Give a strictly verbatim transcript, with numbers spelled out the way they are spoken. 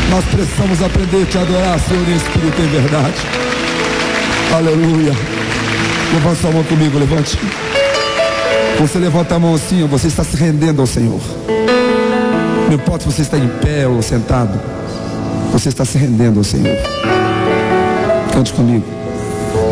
Nós precisamos aprender a te adorar, Senhor, em espírito e em verdade. Aleluia. Levante sua mão comigo, levante. Você levanta a mão assim, você está se rendendo ao Senhor. Não importa se você está em pé ou sentado, você está se rendendo ao Senhor. Cante comigo.